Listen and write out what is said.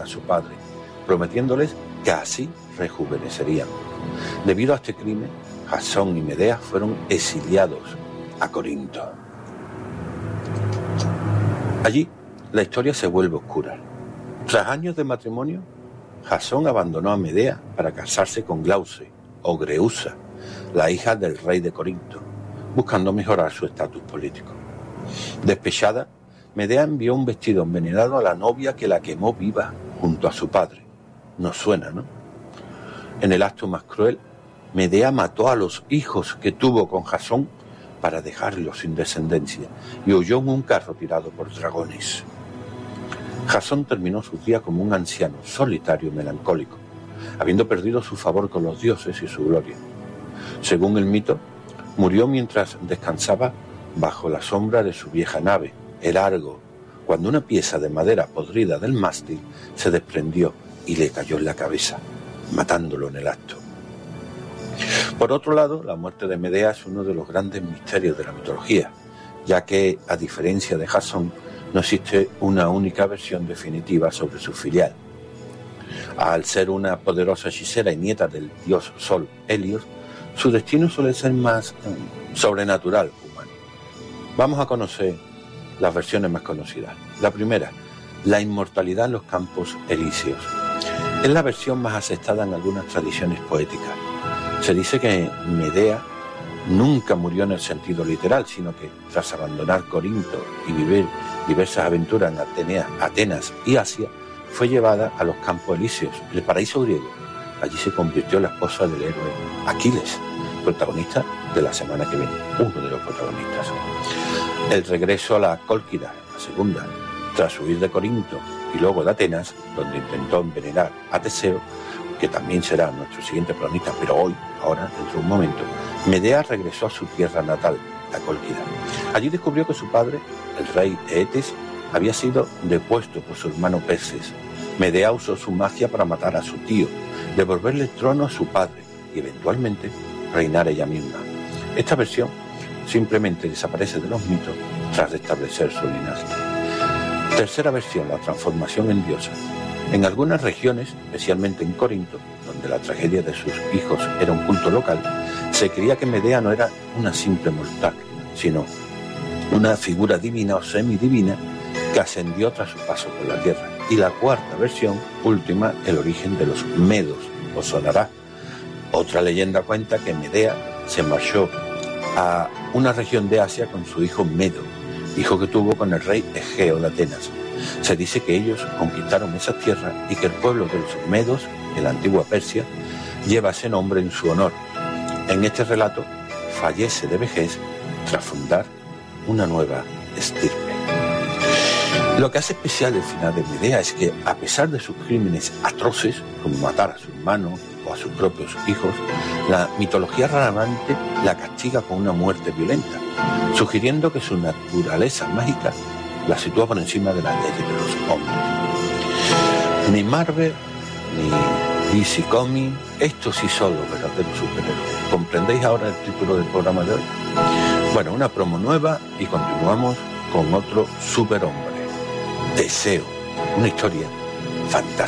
a su padre, prometiéndoles que así rejuvenecerían. Debido a este crimen, Jasón y Medea fueron exiliados a Corinto. Allí, la historia se vuelve oscura. Tras años de matrimonio, Jasón abandonó a Medea para casarse con Glauce, o Greusa, la hija del rey de Corinto, buscando mejorar su estatus político. Despechada, Medea envió un vestido envenenado a la novia que la quemó viva junto a su padre. Nos suena, ¿no? En el acto más cruel, Medea mató a los hijos que tuvo con Jasón para dejarlos sin descendencia y huyó en un carro tirado por dragones. Jasón terminó su día como un anciano solitario y melancólico, habiendo perdido su favor con los dioses y su gloria. Según el mito, murió mientras descansaba bajo la sombra de su vieja nave, el Argo, cuando una pieza de madera podrida del mástil se desprendió y le cayó en la cabeza, matándolo en el acto. Por otro lado, la muerte de Medea es uno de los grandes misterios de la mitología, ya que, a diferencia de Jasón, no existe una única versión definitiva sobre su filial. Al ser una poderosa hechicera y nieta del dios Sol, Helios, su destino suele ser más sobrenatural que humano. Vamos a conocer las versiones más conocidas. La primera, la inmortalidad en los campos elíseos. Es la versión más aceptada en algunas tradiciones poéticas. Se dice que Medea nunca murió en el sentido literal, sino que tras abandonar Corinto y vivir diversas aventuras en Atenas y Asia, fue llevada a los campos elíseos, el paraíso griego. Allí se convirtió en la esposa del héroe Aquiles, protagonista de la semana que viene, uno de los protagonistas. El regreso a la Cólquida, la segunda, tras huir de Corinto y luego de Atenas, donde intentó envenenar a Teseo, que también será nuestro siguiente protagonista, pero ahora, dentro de un momento, Medea regresó a su tierra natal, la Cólquida. Allí descubrió que su padre, el rey Eetes, había sido depuesto por su hermano Perses. Medea usó su magia para matar a su tío, devolverle el trono a su padre y eventualmente reinar ella misma. Esta versión simplemente desaparece de los mitos tras restablecer su linaje. Tercera versión, la transformación en diosa. En algunas regiones, especialmente en Corinto, donde la tragedia de sus hijos era un culto local, se creía que Medea no era una simple mortal, sino una figura divina o semidivina que ascendió tras su paso por la tierra. Y la cuarta versión, última, el origen de los medos, os sonará. Otra leyenda cuenta que Medea se marchó a una región de Asia con su hijo Medo, hijo que tuvo con el rey Egeo de Atenas. Se dice que ellos conquistaron esas tierras y que el pueblo de los medos, de la antigua Persia, lleva ese nombre en su honor. En este relato, fallece de vejez tras fundar una nueva estirpe. Lo que hace especial el final de Medea es que, a pesar de sus crímenes atroces, como matar a su hermano o a sus propios hijos, la mitología raramente la castiga con una muerte violenta, sugiriendo que su naturaleza mágica la sitúa por encima de las leyes de los hombres. Ni Marvel, ni DC Comics, estos sí son los verdaderos superhéroes. ¿Comprendéis ahora el título del programa de hoy? Bueno, una promo nueva y continuamos con otro superhombre. Teseo, una historia fantástica.